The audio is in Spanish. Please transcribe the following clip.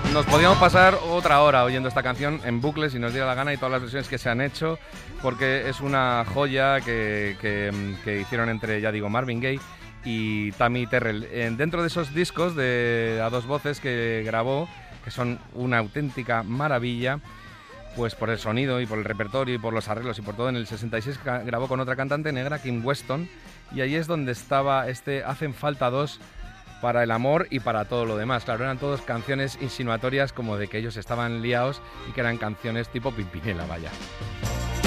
Nos podíamos pasar otra hora oyendo esta canción en bucle si nos diera la gana y todas las versiones que se han hecho, porque es una joya que hicieron entre, ya digo, Marvin Gaye y Tammy Terrell. Dentro de esos discos de a dos voces que grabó, que son una auténtica maravilla, pues por el sonido y por el repertorio y por los arreglos y por todo, en el 66 grabó con otra cantante negra, Kim Weston, y ahí es donde estaba Hacen falta dos para el amor y para todo lo demás. Claro, eran todas canciones insinuatorias como de que ellos estaban liados y que eran canciones tipo Pimpinela, vaya.